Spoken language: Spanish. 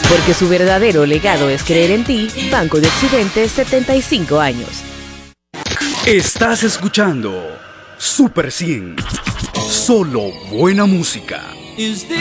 Porque su verdadero legado es creer en ti. Banco de Occidente, 75 años. Estás escuchando Super 100. Solo buena música.